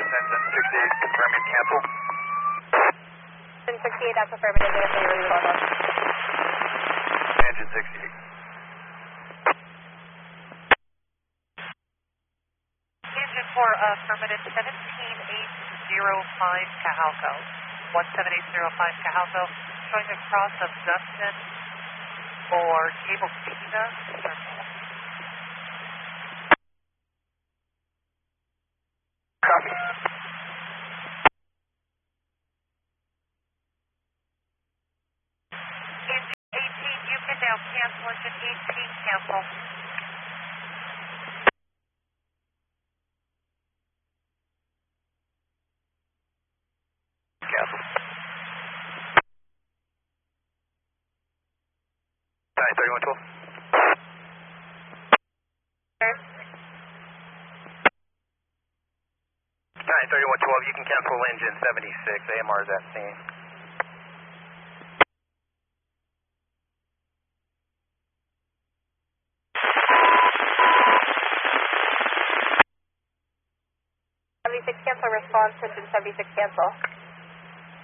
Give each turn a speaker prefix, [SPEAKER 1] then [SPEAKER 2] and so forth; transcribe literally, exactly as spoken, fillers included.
[SPEAKER 1] engine sixty-eight, confirming cancel.
[SPEAKER 2] Engine sixty-eight, that's affirmative, they're clearly local.
[SPEAKER 1] Engine sixty-eight.
[SPEAKER 3] Engine for affirmative seventeen eight zero five Cajalco. one seven eight zero five Cajalco, showing across of Dustin or Cable Tina Circle.
[SPEAKER 1] Copy.
[SPEAKER 3] Engine eighteen, you can now cancel. Engine eighteen, cancel.
[SPEAKER 1] Cancel. nine thirty-one twelve. nine thirty-one twelve, you can cancel engine seventy-six, A M R is at scene.
[SPEAKER 2] seventy-six cancel response, engine seventy-six cancel.